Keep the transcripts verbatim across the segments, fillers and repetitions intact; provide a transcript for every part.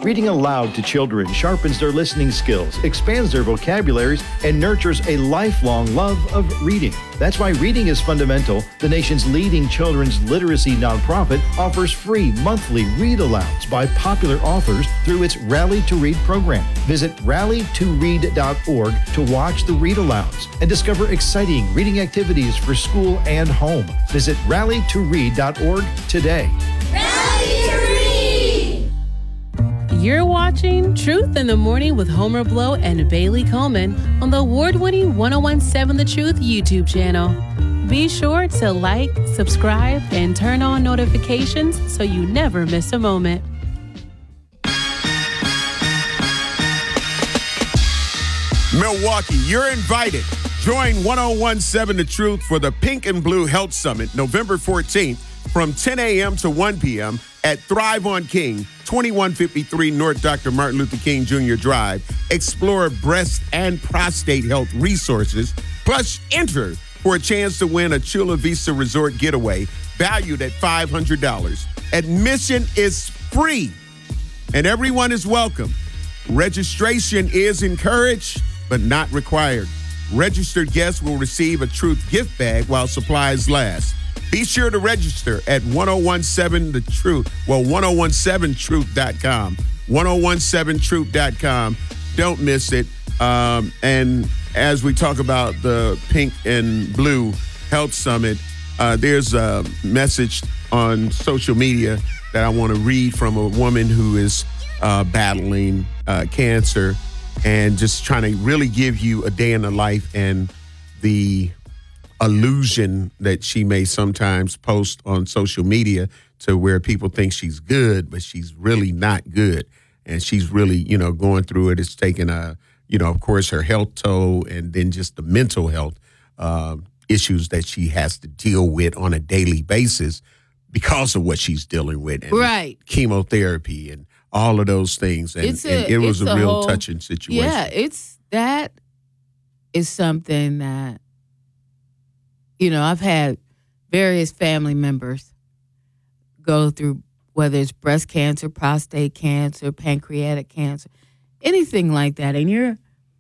Reading aloud to children sharpens their listening skills, expands their vocabularies, and nurtures a lifelong love of reading. That's why Reading is Fundamental, the nation's leading children's literacy nonprofit, offers free monthly read-alouds by popular authors through its Rally to Read program. Visit rally to read dot org to watch the read-alouds and discover exciting reading activities for school and home. Visit rally to read dot org today. Rally to Read! You're watching Truth in the Morning with Homer Blow and Bailey Coleman on the award-winning one oh one point seven The Truth YouTube channel. Be sure to like, subscribe, and turn on notifications so you never miss a moment. Milwaukee, you're invited. Join one oh one point seven The Truth for the Pink and Blue Health Summit, November fourteenth, from ten a.m. to one p.m. at Thrive on King, twenty-one fifty-three North Doctor Martin Luther King Junior Drive. Explore breast and prostate health resources, plus enter for a chance to win a Chula Vista Resort getaway valued at five hundred dollars. Admission is free, and everyone is welcome. Registration is encouraged, but not required. Registered guests will receive a Truth gift bag while supplies last. Be sure to register at one oh one seven The Truth. Well, one oh one seven truth dot com. one oh one seven truth dot com. Don't miss it. Um, and as we talk about the Pink and Blue Health Summit, uh, there's a message on social media that I want to read from a woman who is uh, battling uh, cancer and just trying to really give you a day in the life and the illusion that she may sometimes post on social media to where people think she's good, but she's really not good. And she's really, you know, going through it. It's taken a, you know, of course, her health toll and then just the mental health uh, issues that she has to deal with on a daily basis because of what she's dealing with. And right. chemotherapy and all of those things. And, It's a- and it was it's a, a real whole- touching situation. Yeah, it's that is something that, you know, I've had various family members go through, whether it's breast cancer, prostate cancer, pancreatic cancer, anything like that. And you're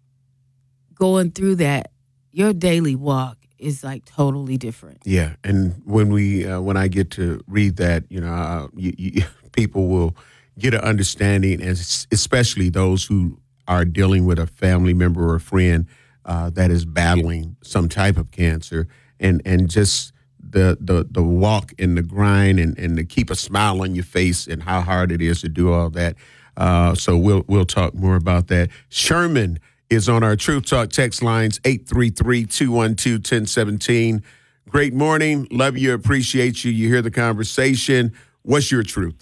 going through that, your daily walk is like totally different. Yeah, and when we uh, when I get to read that, you know, uh, you, you, people will get an understanding, and es- especially those who are dealing with a family member or a friend uh, that is battling some type of cancer, and and just the the the walk and the grind, and, and to keep a smile on your face, and how hard it is to do all that. Uh, so we'll we'll talk more about that. Sherman is on our Truth Talk text lines, eight three three, two one two, one zero one seven. Great morning. Love you. Appreciate you. You hear the conversation. What's your truth?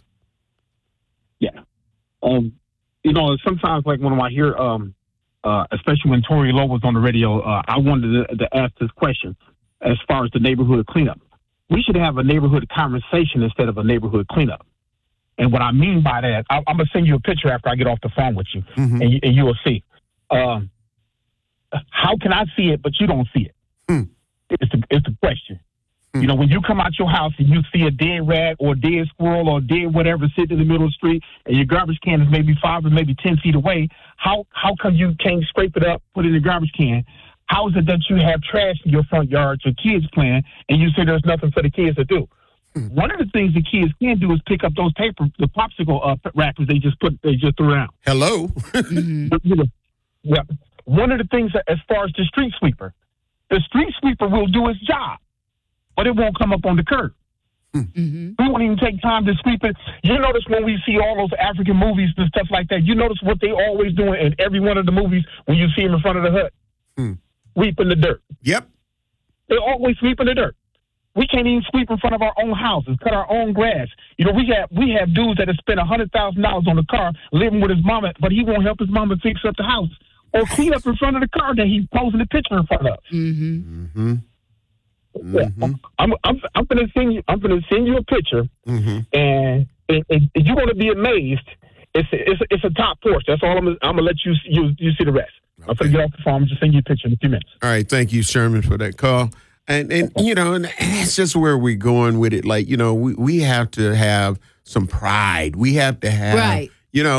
Yeah. Um, you know, sometimes like when I hear, um, uh, especially when Tori Lowe was on the radio, uh, I wanted to, to ask this question as far as the neighborhood cleanup. We should have a neighborhood conversation instead of a neighborhood cleanup. And what I mean by that, I, I'm going to send you a picture after I get off the phone with you, Mm-hmm. and, you and you will see. Um, how can I see it, but you don't see it? Hmm. It's the, it's the question. Hmm. You know, when you come out your house and you see a dead rat or a dead squirrel or a dead whatever sitting in the middle of the street, and your garbage can is maybe five or maybe ten feet away, how how come you can't scrape it up, put it in the garbage can? How is it that you have trash in your front yard, your kids playing, and you say there's nothing for the kids to do? Hmm. One of the things the kids can do is pick up those paper, the popsicle uh, wrappers they just put, they just threw out. Hello. Mm-hmm. You know, yeah. One of the things that, as far as the street sweeper, the street sweeper will do its job, but it won't come up on the curb. Mm-hmm. We won't even take time to sweep it. You notice when we see all those African movies and stuff like that, you notice what they always doing in every one of the movies when you see them in front of the hut, Hmm. sweeping the dirt. Yep. They're always sweeping the dirt. We can't even sweep in front of our own houses, cut our own grass. You know, we have we have dudes that have spent a hundred thousand dollars on a car living with his mama, but he won't help his mama fix up the house or clean up in front of the car that he's posing the picture in front of. Mm-hmm. Mm-hmm. Yeah. Mm-hmm. I'm I'm I'm gonna send you I'm gonna send you a picture, Mm-hmm. and, and, and you're gonna be amazed. It's a, it's a, it's a top porch. That's all I'm gonna, I'm gonna let you you you see the rest. I'm Okay. gonna get off the phone. I'm just send you a picture in a few minutes. All right, thank you, Sherman, for that call. And and you know, and that's just where we're going with it. Like, you know, we, we have to have some pride. We have to have, Right. you know,